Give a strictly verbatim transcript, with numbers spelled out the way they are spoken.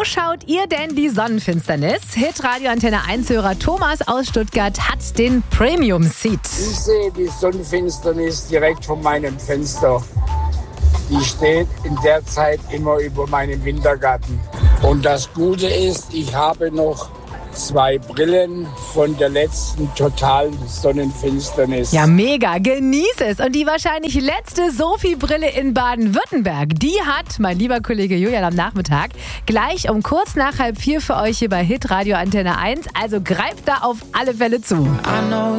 schaut ihr denn die Sonnenfinsternis? Hitradio Antenne eins-Hörer Thomas aus Stuttgart hat den Premium-Seat. Ich sehe die Sonnenfinsternis direkt von meinem Fenster. Die steht in der Zeit immer über meinem Wintergarten. Und das Gute ist, ich habe noch zwei Brillen von der letzten totalen Sonnenfinsternis. Ja, mega. Genieß es. Und die wahrscheinlich letzte Sophie-Brille in Baden-Württemberg, die hat mein lieber Kollege Julian am Nachmittag gleich um kurz nach halb vier für euch hier bei Hitradio Antenne eins. Also greift da auf alle Fälle zu.